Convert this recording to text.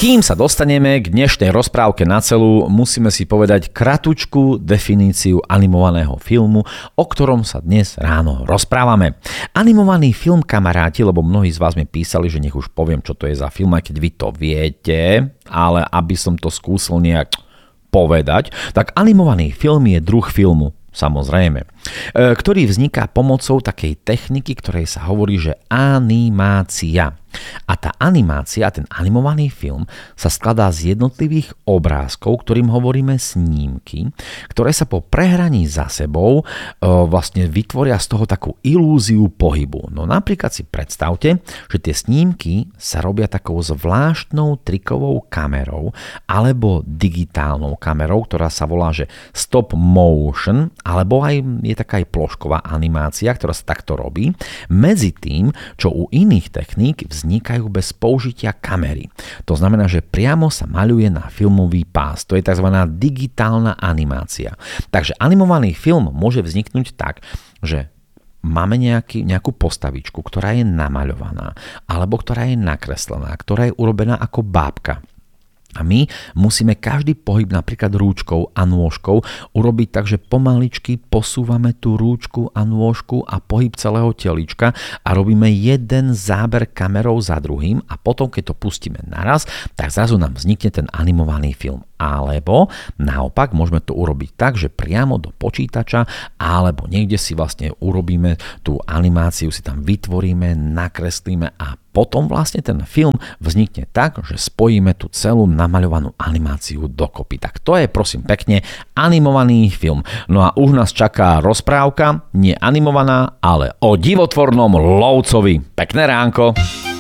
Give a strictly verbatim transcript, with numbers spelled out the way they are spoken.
Kým sa dostaneme k dnešnej rozprávke na celú, musíme si povedať kratučku definíciu animovaného filmu, o ktorom sa dnes ráno rozprávame. Animovaný film, kamaráti, lebo mnohí z vás mi písali, že nech už poviem, čo to je za film, aj keď vy to viete, ale aby som to skúsil nejak povedať, tak animovaný film je druh filmu, samozrejme, ktorý vzniká pomocou takej techniky, ktorej sa hovorí, že animácia. A tá animácia, ten animovaný film sa skladá z jednotlivých obrázkov, ktorým hovoríme snímky, ktoré sa po prehraní za sebou e, vlastne vytvoria z toho takú ilúziu pohybu. No napríklad si predstavte, že tie snímky sa robia takou zvláštnou trikovou kamerou alebo digitálnou kamerou, ktorá sa volá, že stop motion, alebo aj je taká aj plošková animácia, ktorá sa takto robí. Medzi tým, čo u iných techník vznikajú bez použitia kamery. To znamená, že priamo sa maľuje na filmový pás. To je tzv. Digitálna animácia. Takže animovaný film môže vzniknúť tak, že máme nejaký, nejakú postavičku, ktorá je namaľovaná, alebo ktorá je nakreslená, ktorá je urobená ako bábka. A my musíme každý pohyb napríklad rúčkou a nôžkou urobiť tak, že pomaličky posúvame tú rúčku a nôžku a pohyb celého telička a robíme jeden záber kamerou za druhým a potom, keď to pustíme naraz, tak zrazu nám vznikne ten animovaný film. Alebo naopak môžeme to urobiť tak, že priamo do počítača alebo niekde si vlastne urobíme tú animáciu, si tam vytvoríme, nakreslíme a potom vlastne ten film vznikne tak, že spojíme tú celú namaľovanú animáciu dokopy. Tak to je prosím pekne animovaný film. No a už nás čaká rozprávka, nie animovaná, ale o divotvornom lovcovi. Pekné ránko.